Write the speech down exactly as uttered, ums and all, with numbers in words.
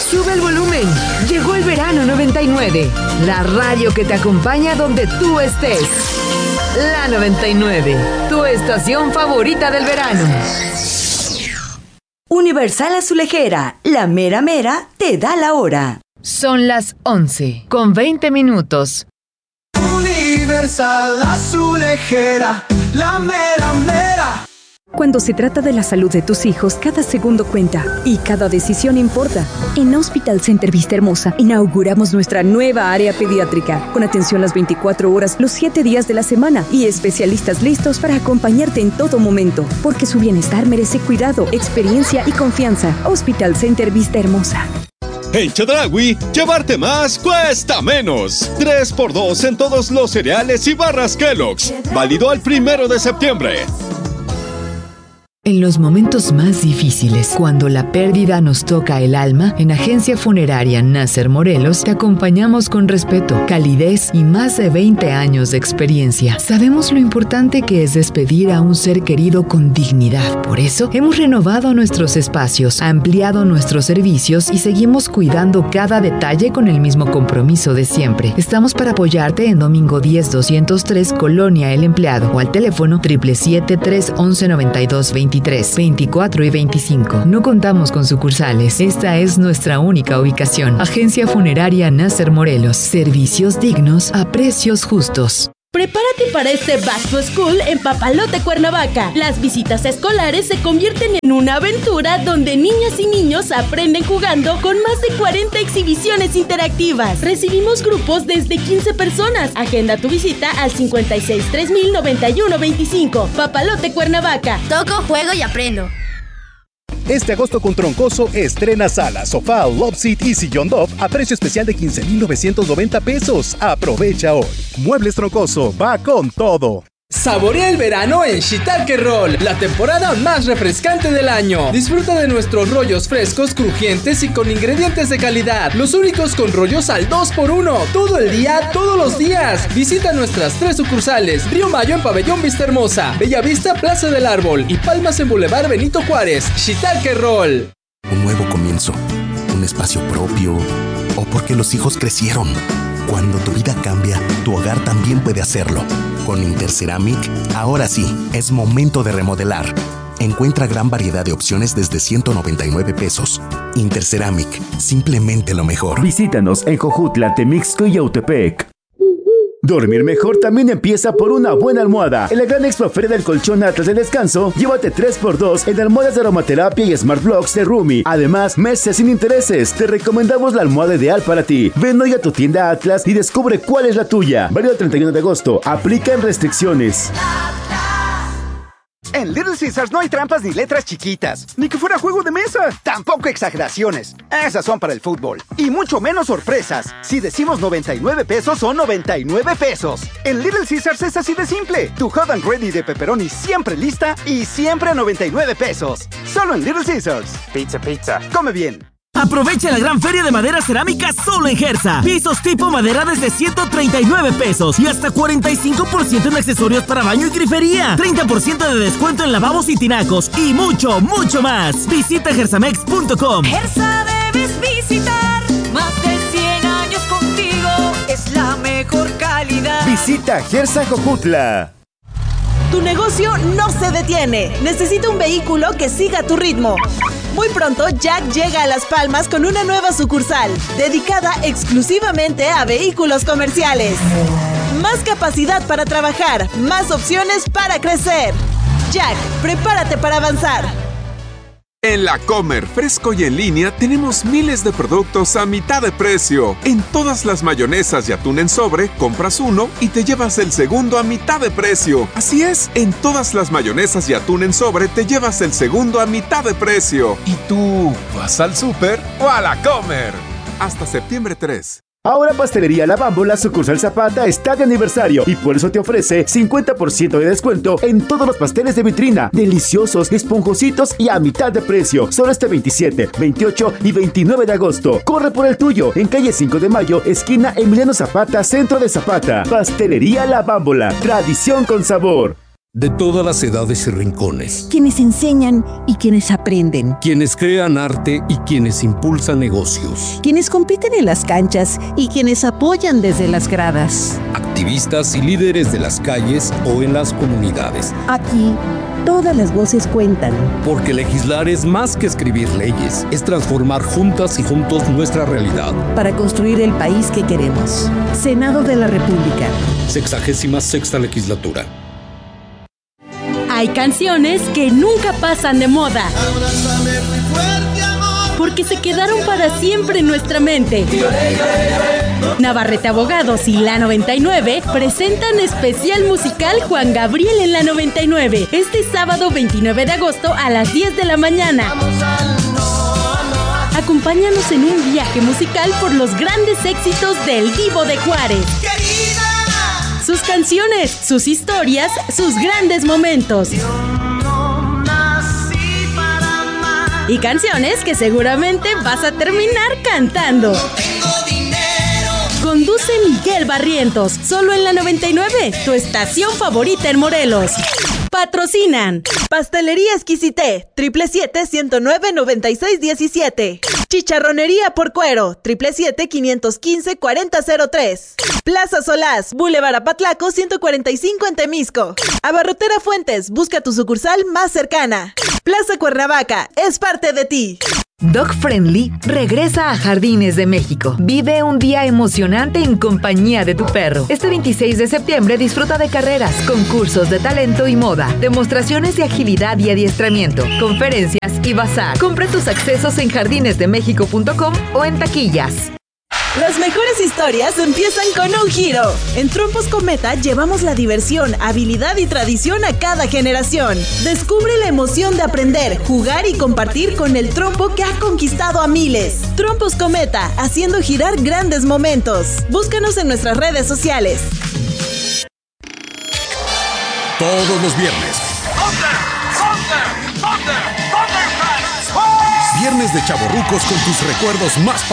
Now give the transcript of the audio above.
Sube el volumen. Llegó el verano noventa y nueve. La radio que te acompaña donde tú estés. La noventa y nueve. Tu estación favorita del verano. Universal Azulejera. La mera mera te da la hora. Son las once con veinte minutos. Universal Azulejera. La mera mera. Cuando se trata de la salud de tus hijos, cada segundo cuenta y cada decisión importa. En Hospital Center Vista Hermosa inauguramos nuestra nueva área pediátrica, con atención las veinticuatro horas, los siete días de la semana y especialistas listos para acompañarte en todo momento, porque su bienestar merece cuidado, experiencia y confianza. Hospital Center Vista Hermosa. En Chedraui, llevarte más cuesta menos. tres por dos en todos los cereales y barras Kellogg's. Válido al primero de septiembre. En los momentos más difíciles, cuando la pérdida nos toca el alma, en Agencia Funeraria Nasser Morelos te acompañamos con respeto, calidez y más de veinte años de experiencia. Sabemos lo importante que es despedir a un ser querido con dignidad. Por eso, hemos renovado nuestros espacios, ampliado nuestros servicios y seguimos cuidando cada detalle con el mismo compromiso de siempre. Estamos para apoyarte en Domingo diez doscientos tres, Colonia El Empleado, o al teléfono siete siete siete, tres once, noventa y dos, veintitrés, veinticuatro y veinticinco. No contamos con sucursales. Esta es nuestra única ubicación. Agencia Funeraria Nasser Morelos. Servicios dignos a precios justos. Prepárate para este Back to School en Papalote, Cuernavaca. Las visitas escolares se convierten en una aventura donde niñas y niños aprenden jugando con más de cuarenta exhibiciones interactivas. Recibimos grupos desde quince personas. Agenda tu visita al cincuenta y seis, tres mil, noventa y uno, veinticinco. Papalote, Cuernavaca. Toco, juego y aprendo. Este agosto con Troncoso estrena sala, sofá, love seat y sillón Dove a precio especial de quince mil novecientos noventa pesos. Aprovecha hoy. Muebles Troncoso va con todo. Saborea el verano en Shiitake Roll, la temporada más refrescante del año. Disfruta de nuestros rollos frescos, crujientes y con ingredientes de calidad. Los únicos con rollos al dos por uno. Todo el día, todos los días. Visita nuestras tres sucursales: Río Mayo en Pabellón Vista Hermosa, Bella Vista Plaza del Árbol y Palmas en Boulevard Benito Juárez. Shiitake Roll. Un nuevo comienzo, un espacio propio, o porque los hijos crecieron. Cuando tu vida cambia, tu hogar también puede hacerlo. Con Interceramic, ahora sí, es momento de remodelar. Encuentra gran variedad de opciones desde ciento noventa y nueve pesos. Interceramic, simplemente lo mejor. Visítanos en Jojutla, Temixco y Yautepec. Dormir mejor también empieza por una buena almohada. En la gran expoferia del colchón Atlas del Descanso, llévate tres por dos en almohadas de aromaterapia y Smart Blocks de Rumi. Además, meses sin intereses. Te recomendamos la almohada ideal para ti. Ven hoy a tu tienda Atlas y descubre cuál es la tuya. Válido el treinta y uno de agosto. Aplican restricciones. En Little Caesars no hay trampas ni letras chiquitas, ni que fuera juego de mesa. Tampoco exageraciones. Esas son para el fútbol. Y mucho menos sorpresas. Si decimos noventa y nueve pesos, son noventa y nueve pesos. En Little Caesars es así de simple. Tu hot and ready de pepperoni siempre lista y siempre a noventa y nueve pesos. Solo en Little Caesars. Pizza, pizza. Come bien. Aprovecha la gran feria de madera cerámica solo en Gersa. Pisos tipo madera desde ciento treinta y nueve pesos y hasta cuarenta y cinco por ciento en accesorios para baño y grifería. treinta por ciento de descuento en lavabos y tinacos y mucho, mucho más. Visita gersamex punto com. Gersa debes visitar. Más de cien años contigo. Es la mejor calidad. Visita Gersa Jojutla. Tu negocio no se detiene. Necesita un vehículo que siga tu ritmo. Muy pronto, Jack llega a Las Palmas con una nueva sucursal, dedicada exclusivamente a vehículos comerciales. Más capacidad para trabajar, más opciones para crecer. Jack, prepárate para avanzar. En La Comer, fresco y en línea, tenemos miles de productos a mitad de precio. En todas las mayonesas y atún en sobre, compras uno y te llevas el segundo a mitad de precio. Así es, en todas las mayonesas y atún en sobre, te llevas el segundo a mitad de precio. ¿Y tú vas al súper o a La Comer? Hasta septiembre tres. Ahora Pastelería La Bámbola, sucursal Zapata, está de aniversario y por eso te ofrece cincuenta por ciento de descuento en todos los pasteles de vitrina. Deliciosos, esponjositos y a mitad de precio. Solo este veintisiete, veintiocho y veintinueve de agosto. Corre por el tuyo en calle cinco de mayo, esquina Emiliano Zapata, centro de Zapata. Pastelería La Bámbola, tradición con sabor. De todas las edades y rincones. Quienes enseñan y quienes aprenden. Quienes crean arte y quienes impulsan negocios. Quienes compiten en las canchas y quienes apoyan desde las gradas. Activistas y líderes de las calles o en las comunidades. Aquí, todas las voces cuentan. Porque legislar es más que escribir leyes, es transformar juntas y juntos nuestra realidad. Para construir el país que queremos. Senado de la República. Sexagésima sexta legislatura. Hay canciones que nunca pasan de moda. Porque se quedaron para siempre en nuestra mente. Navarrete Abogados y La noventa y nueve presentan especial musical Juan Gabriel en La noventa y nueve. Este sábado veintinueve de agosto a las diez de la mañana. Acompáñanos en un viaje musical por los grandes éxitos del Divo de Juárez. Sus canciones, sus historias, sus grandes momentos. Y canciones que seguramente vas a terminar cantando. Conduce Miguel Barrientos, solo en La noventa y nueve, tu estación favorita en Morelos. Patrocinan Pastelería Exquisité, triple siete, ciento nueve, noventa y seis, diecisiete. Chicharronería por Cuero, triple siete, quinientos quince, cuarenta cero tres. Plaza Solás, Boulevard Apatlaco, ciento cuarenta y cinco en Temisco. Abarrotera Fuentes, busca tu sucursal más cercana. Plaza Cuernavaca, es parte de ti. Dog Friendly regresa a Jardines de México. Vive un día emocionante en compañía de tu perro. Este veintiséis de septiembre disfruta de carreras, concursos de talento y moda, demostraciones de agilidad y adiestramiento, conferencias y bazar. Compra tus accesos en jardines de méxico punto com o en taquillas. Las mejores historias empiezan con un giro. En Trompos Cometa llevamos la diversión, habilidad y tradición a cada generación. Descubre la emoción de aprender, jugar y compartir con el trompo que ha conquistado a miles. Trompos Cometa, haciendo girar grandes momentos. Búscanos en nuestras redes sociales. Todos los viernes. Viernes de chavorrucos con tus recuerdos más